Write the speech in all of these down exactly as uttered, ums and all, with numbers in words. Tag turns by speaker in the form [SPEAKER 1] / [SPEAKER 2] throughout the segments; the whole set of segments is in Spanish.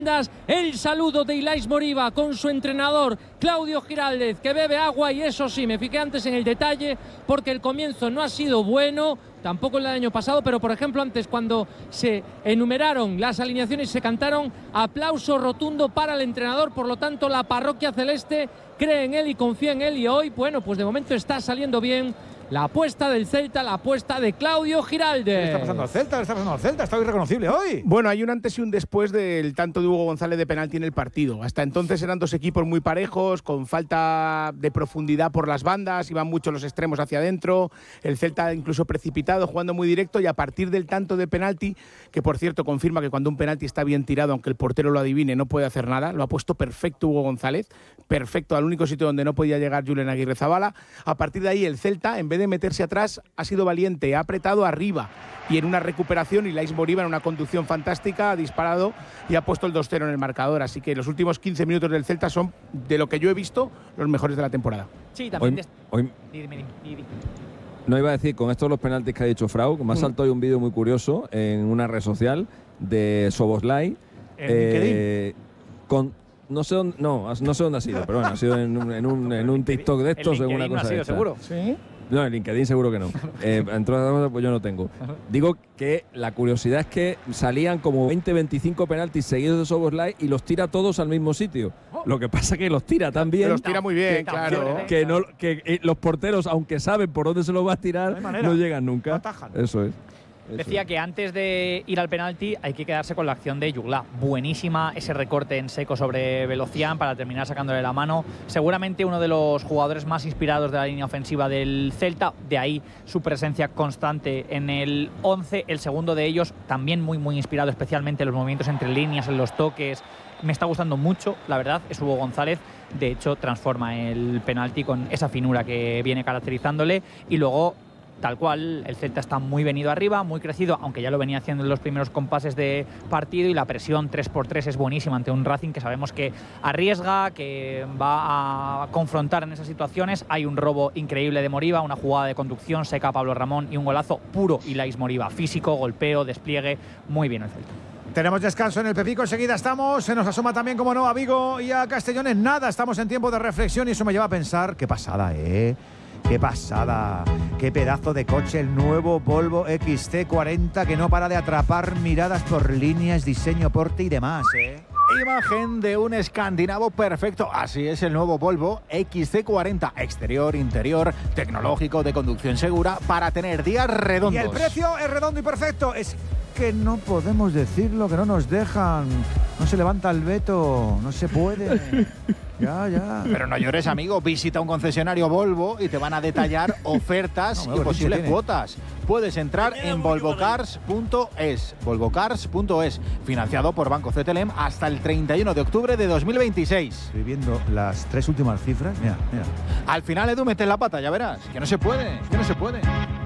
[SPEAKER 1] El saludo de Ilais Moriba con su entrenador Claudio Giraldez, que bebe agua, y eso sí, me fijé antes en el detalle porque el comienzo no ha sido bueno, tampoco el del año pasado, pero por ejemplo antes, cuando se enumeraron las alineaciones y se cantaron, aplauso rotundo para el entrenador. Por lo tanto, la parroquia celeste cree en él y confía en él, y hoy, bueno, pues de momento está saliendo bien la apuesta del Celta, la apuesta de Claudio Giraldez.
[SPEAKER 2] ¿Qué está pasando al Celta? ¿Qué está pasando al Celta? Está irreconocible hoy.
[SPEAKER 3] Bueno, hay un antes y un después del tanto de Hugo González de penalti en el partido. Hasta entonces eran dos equipos muy parejos, con falta de profundidad por las bandas, iban mucho los extremos hacia adentro, el Celta incluso precipitado, jugando muy directo, y a partir del tanto de penalti, que por cierto confirma que cuando un penalti está bien tirado, aunque el portero lo adivine, no puede hacer nada, lo ha puesto perfecto Hugo González, perfecto, al único sitio donde no podía llegar Julen Aguirrezabala. A partir de ahí el Celta, en vez de meterse atrás, ha sido valiente, ha apretado arriba, y en una recuperación Ilais Moriba, en una conducción fantástica, ha disparado y ha puesto el dos cero en el marcador. Así que los últimos quince minutos del Celta son, de lo que yo he visto, los mejores de la temporada.
[SPEAKER 1] Sí, también.
[SPEAKER 4] Hoy, hoy,
[SPEAKER 1] dime, dime, dime.
[SPEAKER 4] No iba a decir, con estos los penaltis que ha dicho Frau, que me ha saltado hoy un vídeo muy curioso en una red social de Soboslai.
[SPEAKER 2] Eh,
[SPEAKER 4] con No sé, dónde, no, no sé dónde ha sido, pero bueno, ha sido en un, en un, en un TikTok de estos, en una cosa
[SPEAKER 2] no ha sido,
[SPEAKER 4] esta.
[SPEAKER 2] seguro. ¿Sí?
[SPEAKER 4] No, en LinkedIn seguro que no. Eh, entre otras cosas, pues yo no tengo. Digo que la curiosidad es que salían como veinte, veinticinco penaltis seguidos de Soboslai y los tira todos al mismo sitio. Lo que pasa es que los tira tan bien.
[SPEAKER 3] Los tira muy bien,
[SPEAKER 4] que,
[SPEAKER 3] claro.
[SPEAKER 4] Que, no, que eh, los porteros, aunque saben por dónde se los va a tirar, no, no llegan nunca.
[SPEAKER 2] No atajan.
[SPEAKER 4] Eso es.
[SPEAKER 5] Decía que antes de ir al penalti hay que quedarse con la acción de Jugla. Buenísima ese recorte en seco sobre Velocián para terminar sacándole la mano. Seguramente uno de los jugadores más inspirados de la línea ofensiva del Celta. De ahí su presencia constante en el once. El segundo de ellos también muy, muy inspirado, especialmente en los movimientos entre líneas, en los toques. Me está gustando mucho, la verdad, es Hugo González. De hecho, transforma el penalti con esa finura que viene caracterizándole. Y luego, tal cual, el Celta está muy venido arriba, muy crecido, aunque ya lo venía haciendo en los primeros compases de partido, y la presión tres por tres es buenísima ante un Racing que sabemos que arriesga, que va a confrontar en esas situaciones. Hay un robo increíble de Moriba, una jugada de conducción seca a Pablo Ramón y un golazo puro Ilais Moriba, físico, golpeo, despliegue, muy bien el Celta.
[SPEAKER 2] Tenemos descanso en el Pepico, enseguida estamos, se nos asoma también, como no, a Vigo y a Castellón. En nada, estamos en tiempo de reflexión y eso me lleva a pensar, qué pasada, ¿eh? ¡Qué pasada! ¡Qué pedazo de coche! El nuevo Volvo X C cuarenta, que no para de atrapar miradas por líneas, diseño, porte y demás, ¿eh? Imagen de un escandinavo perfecto. Así es el nuevo Volvo X C cuarenta. Exterior, interior, tecnológico, de conducción segura, para tener días redondos. Y el precio es redondo y perfecto. Es que no podemos decirlo, que no nos dejan. No se levanta el veto, no se puede. Ya, ya. Pero no llores, amigo. Visita un concesionario Volvo y te van a detallar ofertas no, y posibles sí cuotas. Puedes entrar en volvo cars punto es. volvo cars punto es. Financiado por Banco C T L M hasta el treinta y uno de octubre de dos mil veintiséis. Estoy viendo las tres últimas cifras. Mira, mira. Al final, Edu, metes la pata, ya verás. Que no se puede, que no se puede.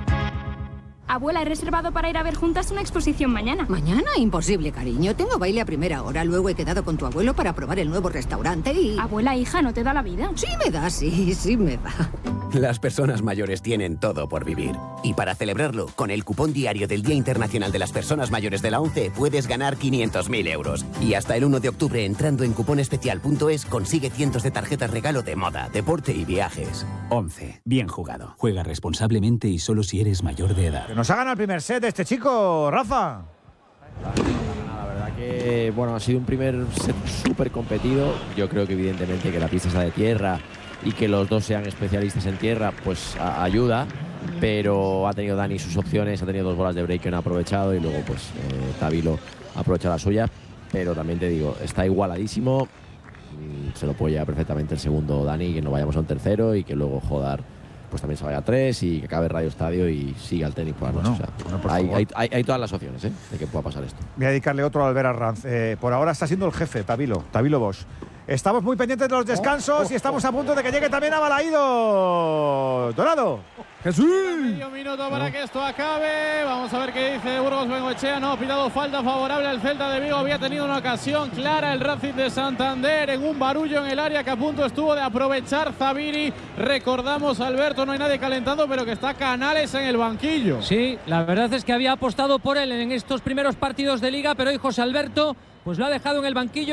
[SPEAKER 6] Abuela, he reservado para ir a ver juntas una exposición mañana.
[SPEAKER 7] ¿Mañana? Imposible, cariño. Tengo baile a primera hora. Luego he quedado con tu abuelo para probar el nuevo restaurante y...
[SPEAKER 6] Abuela, hija, ¿no te da la vida?
[SPEAKER 7] Sí me da, sí, sí me da.
[SPEAKER 8] Las personas mayores tienen todo por vivir. Y para celebrarlo, con el cupón diario del Día Internacional de las Personas Mayores de la ONCE, puedes ganar quinientos mil euros. Y hasta el uno de octubre, entrando en cuponespecial punto es, consigue cientos de tarjetas regalo de moda, deporte y viajes.
[SPEAKER 9] ONCE. Bien jugado. Juega responsablemente y solo si eres mayor de edad.
[SPEAKER 2] Que nos hagan el primer set este chico, Rafa.
[SPEAKER 10] La verdad que, bueno, ha sido un primer set súper competido. Yo creo que evidentemente que la pista sea de tierra y que los dos sean especialistas en tierra, pues a, ayuda. Pero ha tenido Dani sus opciones, ha tenido dos bolas de break que no ha aprovechado y luego pues eh, Tabilo aprovecha la suya. Pero también te digo, está igualadísimo. Se lo puede llevar perfectamente el segundo Dani, que no vayamos a un tercero y que luego Jodar pues también se vaya a tres y que acabe Radio Estadio y siga el tenis por la noche. Bueno, o sea, bueno, por hay, hay, hay, hay todas las opciones, ¿eh?, de que pueda pasar esto. Voy a dedicarle otro a Albert Arranz. Eh, por ahora está siendo el jefe, Tabilo, Tabilo Bosch. Estamos muy pendientes de los descansos oh, oh, y estamos a punto de que llegue también a Balaído. Dorado.
[SPEAKER 11] Jesús. Medio minuto para que esto acabe. Vamos a ver qué dice Burgos Bengoechea. No ha pitado falta favorable al Celta de Vigo. Había tenido una ocasión clara el Racing de Santander en un barullo en el área que a punto estuvo de aprovechar Zabiri. Recordamos, Alberto, no hay nadie calentando, pero que está Canales en el banquillo.
[SPEAKER 1] Sí, la verdad es que había apostado por él en estos primeros partidos de Liga, pero hoy José Alberto pues lo ha dejado en el banquillo.